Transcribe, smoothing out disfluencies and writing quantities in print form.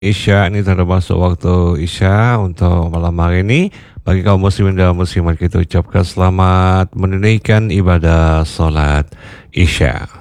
Isya ini sudah masuk waktu Isya untuk malam hari ini. Bagi kaum muslimin dan muslimat kita ucapkan selamat menunaikan ibadah solat Isya.